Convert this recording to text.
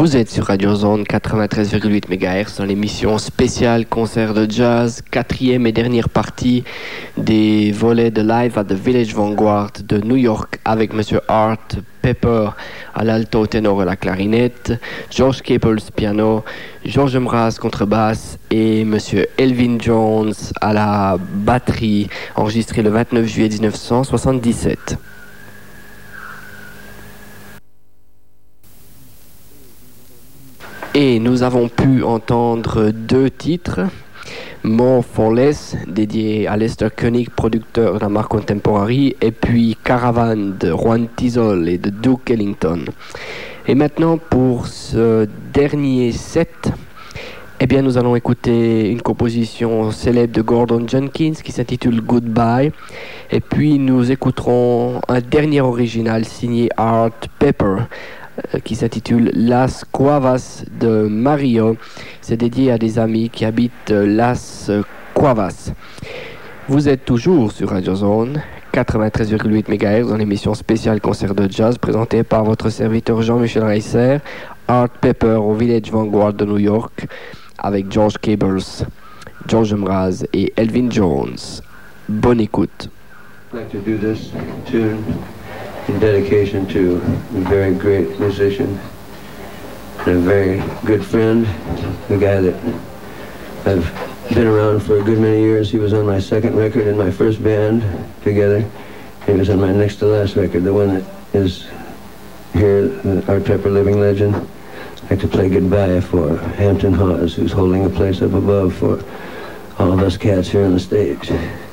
Vous êtes sur Radio Zone 93,8 MHz dans l'émission spéciale concert de jazz, quatrième et dernière partie des volets de Live at the Village Vanguard de New York avec Monsieur Art Pepper à l'alto, ténor et la clarinette, George Cables piano, George Mraz contrebasse et Monsieur Elvin Jones à la batterie, enregistré le 29 juillet 1977. Et nous avons pu entendre deux titres, More for Less, dédié à Lester Koenig, producteur de la marque Contemporary, et puis Caravan de Juan Tizol et de Duke Ellington. Et maintenant, pour ce dernier set, eh bien, nous allons écouter une composition célèbre de Gordon Jenkins qui s'intitule Goodbye. Et puis, nous écouterons un dernier original signé Art Pepper, qui s'intitule Las Cuevas de Mario. C'est dédié à des amis qui habitent Las Cuevas. Vous êtes toujours sur Radio Zone 93,8 MHz dans l'émission spéciale concert de jazz présentée par votre serviteur Jean-Michel Reisser, Art Pepper au Village Vanguard de New York avec George Cables, George Mraz et Elvin Jones. Bonne écoute. I'd like to do this tune in dedication to a very great musician and a very good friend, a guy that I've been around for a good many years. He was on my second record in my first band together. He was on my next to last record, the one that is here, the Art Pepper Living Legend. I'd like to play Goodbye for Hampton Hawes, who's holding a place up above for all of us cats here on the stage.